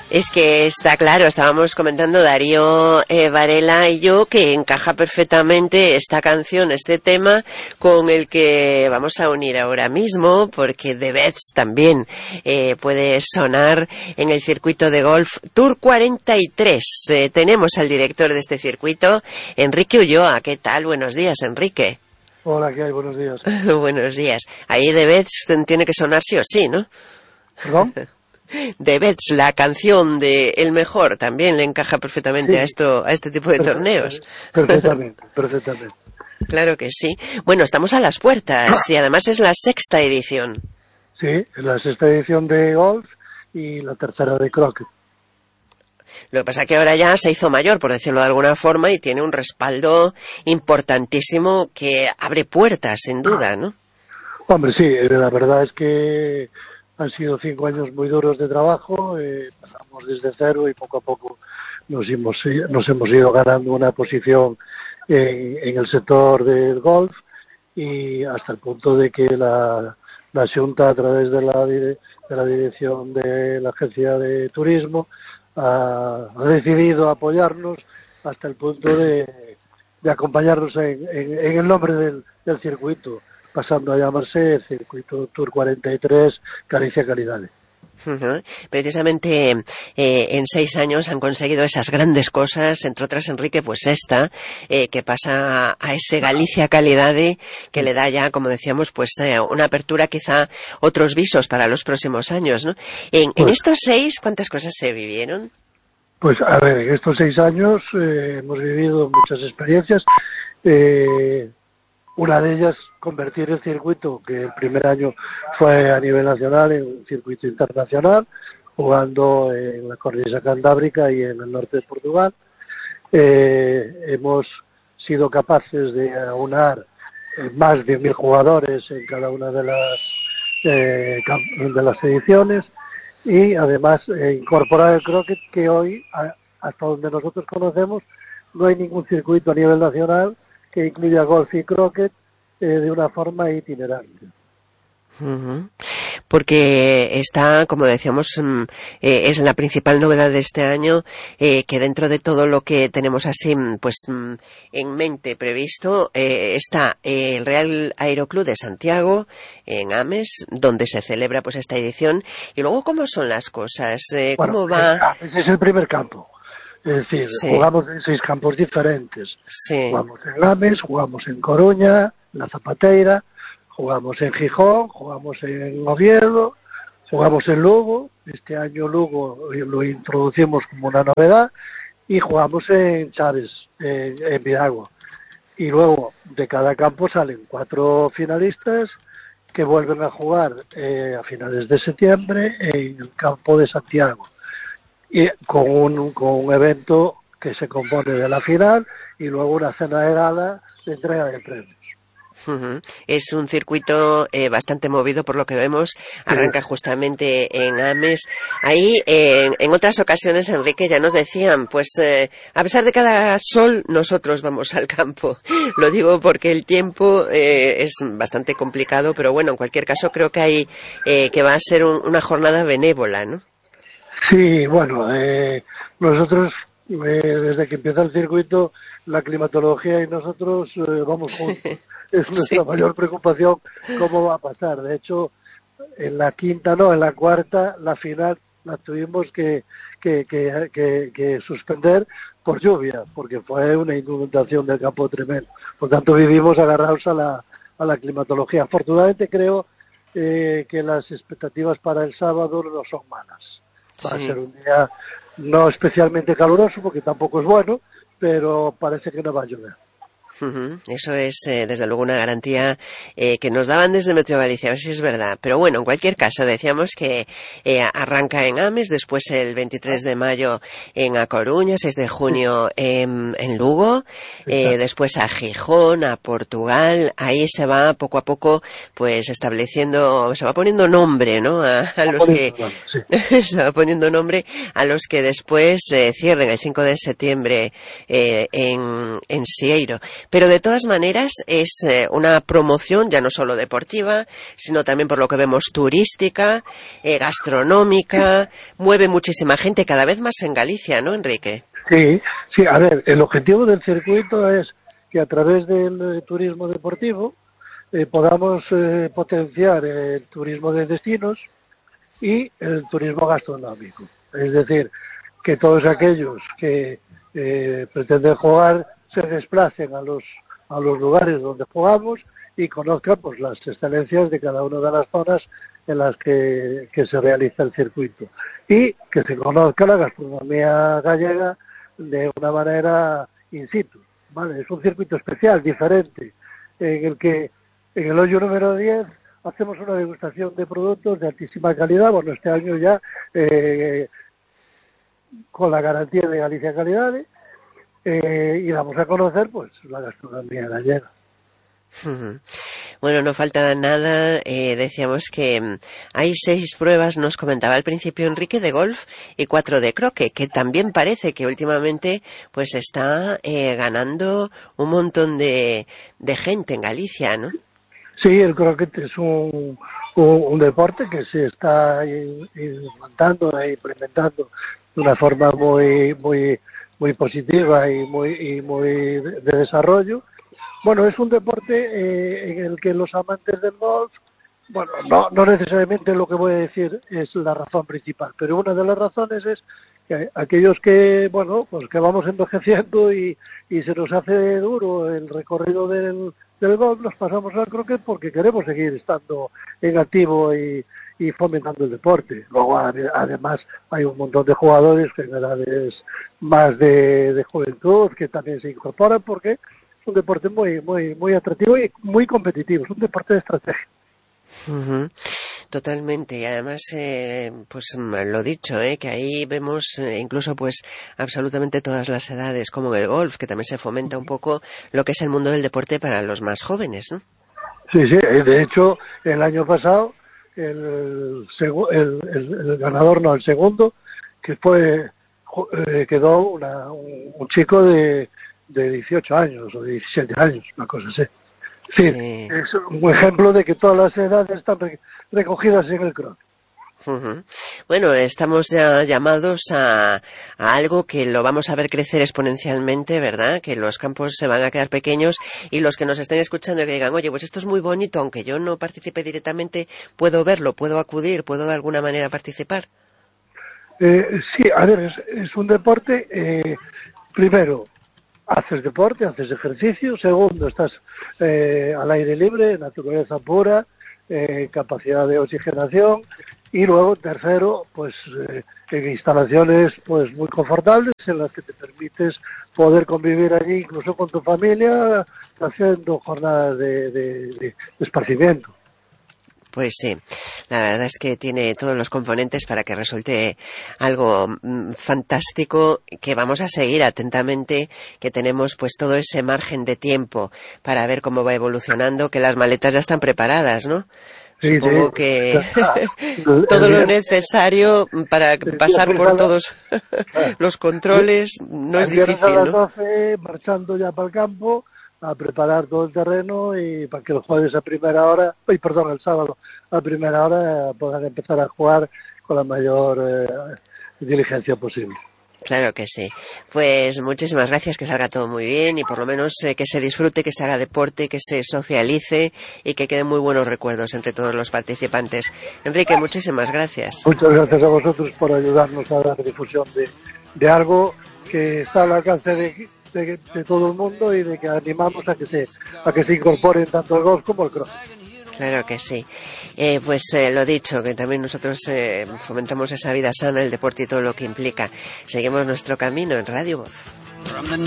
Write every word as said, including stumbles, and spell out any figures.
Es que está claro, estábamos comentando Darío eh, Varela y yo que encaja perfectamente esta canción, este tema con el que vamos a unir ahora mismo, porque The Bets también eh, puede sonar en el circuito de golf Tour cuarenta y tres. Eh, tenemos al director de este circuito, Enrique Ulloa. ¿Qué tal? Buenos días, Enrique. Hola, ¿qué hay? Buenos días. Buenos días. Ahí The Bets tiene que sonar sí o sí, ¿no? ¿Perdón? The Bets, la canción de El Mejor, también le encaja perfectamente sí. a esto, a este tipo de torneos. Perfectamente, perfectamente. Claro que sí. Bueno, estamos a las puertas y además es la sexta edición. Sí, es la sexta edición de golf y la tercera de croquet. Lo que pasa es que ahora ya se hizo mayor, por decirlo de alguna forma, y tiene un respaldo importantísimo que abre puertas, sin duda, ¿no? Hombre, sí, la verdad es que han sido cinco años muy duros de trabajo, eh, pasamos desde cero y poco a poco nos hemos, nos hemos ido ganando una posición en, en el sector del golf y hasta el punto de que la, la Xunta, a través de la, de la dirección de la Agencia de Turismo, ha, ha decidido apoyarnos hasta el punto de, de acompañarnos en, en, en el nombre del, del circuito, pasando a llamarse Circuito Tour cuarenta y tres Galicia Calidades. Uh-huh. Precisamente eh, en seis años han conseguido esas grandes cosas, entre otras, Enrique, pues esta, eh, que pasa a ese Galicia Calidade, que le da ya, como decíamos, pues eh, una apertura, quizá otros visos para los próximos años, ¿no? En, pues, en estos seis, ¿cuántas cosas se vivieron? Pues, a ver, en estos seis años eh, hemos vivido muchas experiencias. Eh, Una de ellas, convertir el circuito, que el primer año fue a nivel nacional, en un circuito internacional, jugando en la cornisa cantábrica y en el norte de Portugal. Eh, hemos sido capaces de aunar eh, más de mil jugadores en cada una de las, eh, de las ediciones y además eh, incorporar el croquet, que hoy, a, hasta donde nosotros conocemos, no hay ningún circuito a nivel nacional que incluya golf y croquet eh, de una forma itinerante. Uh-huh. Porque está, como decíamos, eh, es la principal novedad de este año, eh, que dentro de todo lo que tenemos así, pues en mente previsto, eh, está eh, el Real Aeroclub de Santiago, en Ames, donde se celebra pues esta edición. Y luego, ¿cómo son las cosas? Eh, bueno, ¿Cómo va? Ese es el primer campo. Es decir, sí. jugamos en seis campos diferentes. Sí. Jugamos en Ames, jugamos en Coruña, en La Zapateira, jugamos en Gijón, jugamos en Oviedo, jugamos en Lugo. Este año Lugo lo introducimos como una novedad y jugamos en Chaves, en, en Vidago. Y luego de cada campo salen cuatro finalistas que vuelven a jugar eh, a finales de septiembre en el campo de Santiago. Y con un, con un evento que se compone de la final y luego una cena de gala de entrega de premios. Uh-huh. Es un circuito eh, bastante movido por lo que vemos, arranca justamente en Ames. Ahí eh, en otras ocasiones, Enrique, ya nos decían, pues eh, a pesar de cada sol nosotros vamos al campo. Lo digo porque el tiempo eh, es bastante complicado, pero bueno, en cualquier caso creo que hay eh, que va a ser un, una jornada benévola, ¿no? Sí, bueno, eh, nosotros eh, desde que empieza el circuito, la climatología y nosotros eh, vamos juntos. Es nuestra sí. mayor preocupación cómo va a pasar. De hecho, en la quinta, no, en la cuarta, la final la tuvimos que, que, que, que, que suspender por lluvia, porque fue una inundación del campo tremendo. Por tanto, vivimos agarrados a la, a la climatología. Afortunadamente creo eh, que las expectativas para el sábado no son malas. Va sí. a ser un día no especialmente caluroso, porque tampoco es bueno, pero parece que no va a llover. Uh-huh. Eso es, eh, desde luego, una garantía eh, que nos daban desde Meteo Galicia, a ver si es verdad. Pero bueno, en cualquier caso, decíamos que eh, arranca en Ames, después el veintitrés de mayo en A Coruña, seis de junio en, en Lugo, eh, después a Gijón, a Portugal. Ahí se va poco a poco, pues estableciendo, se va poniendo nombre, ¿no? A, a los que sí. se va poniendo nombre a los que después eh, cierren el cinco de septiembre eh, en, en Sieiro. Pero de todas maneras es eh, una promoción ya no solo deportiva, sino también por lo que vemos turística, eh, gastronómica, mueve muchísima gente cada vez más en Galicia, ¿no, Enrique? Sí, sí, a ver, el objetivo del circuito es que a través del eh, turismo deportivo eh, podamos eh, potenciar el turismo de destinos y el turismo gastronómico. Es decir, que todos aquellos que eh, pretenden jugar se desplacen a los a los lugares donde jugamos y conozcan pues las excelencias de cada una de las zonas en las que, que se realiza el circuito y que se conozca la gastronomía gallega de una manera in situ, ¿vale? Es un circuito especial, diferente, en el que en el hoyo número diez hacemos una degustación de productos de altísima calidad. Bueno, este año ya eh, con la garantía de Galicia Calidades, eh, y vamos a conocer pues la gastronomía gallega. Bueno, no falta nada, eh, decíamos que mm, hay seis pruebas, nos comentaba al principio Enrique, de golf y cuatro de croquet, que también parece que últimamente pues está eh, ganando un montón de, de gente en Galicia, ¿no? Sí, el croquet es un, un, un deporte que se está implantando e implementando de una forma muy muy muy positiva y muy y muy de, de desarrollo. Bueno, es un deporte eh, en el que los amantes del golf, bueno, no, no necesariamente lo que voy a decir es la razón principal, pero una de las razones es que aquellos que, bueno, pues que vamos envejeciendo y, y se nos hace duro el recorrido del, del golf, nos pasamos al croquet porque queremos seguir estando en activo y, y fomentando el deporte. Luego, además, hay un montón de jugadores en edades más de, de juventud que también se incorporan porque es un deporte muy muy muy atractivo y muy competitivo, es un deporte de estrategia. Uh-huh. Totalmente, y además, eh, pues lo dicho, eh, que ahí vemos eh, incluso pues absolutamente todas las edades, como el golf, que también se fomenta un poco lo que es el mundo del deporte para los más jóvenes, ¿no? Sí, sí, de hecho, el año pasado, el, el, el, el ganador, no, el segundo, que fue, eh, quedó una, un, un chico de de dieciocho años o de diecisiete años, una cosa así. Sí, sí. Es un ejemplo de que todas las edades están re- recogidas en el croquet. Uh-huh. Bueno, estamos ya llamados a, a algo que lo vamos a ver crecer exponencialmente, ¿verdad? Que los campos se van a quedar pequeños y los que nos estén escuchando y que digan, oye, pues esto es muy bonito, aunque yo no participe directamente, puedo verlo, puedo acudir, puedo de alguna manera participar. Eh, sí, a ver, es, es un deporte, eh, primero, haces deporte, haces ejercicio. Segundo, estás eh, al aire libre, naturaleza pura, eh, capacidad de oxigenación. Y luego, tercero, pues eh, en instalaciones pues muy confortables en las que te permites poder convivir allí incluso con tu familia haciendo jornadas de, de, de esparcimiento. Pues sí, la verdad es que tiene todos los componentes para que resulte algo mmm, fantástico, que vamos a seguir atentamente, que tenemos pues todo ese margen de tiempo para ver cómo va evolucionando, que las maletas ya están preparadas, ¿no? Sí, Supongo sí. que todo lo necesario para pasar por todos los controles no es difícil, ¿no? A las ¿no? doce, marchando ya para el campo, a preparar todo el terreno y para que el jueves a primera hora, ay, perdón, el sábado a primera hora puedan empezar a jugar con la mayor eh, diligencia posible. Claro que sí. Pues muchísimas gracias, que salga todo muy bien y por lo menos eh, que se disfrute, que se haga deporte, que se socialice y que queden muy buenos recuerdos entre todos los participantes. Enrique, muchísimas gracias. Muchas gracias a vosotros por ayudarnos a dar difusión de, de algo que está al alcance de, de, de todo el mundo y de que animamos a que se a que se incorporen tanto el golf como el croquet. Claro que sí. Eh, pues eh, lo dicho, que también nosotros eh, fomentamos esa vida sana, el deporte y todo lo que implica. Seguimos nuestro camino en Radio Voz.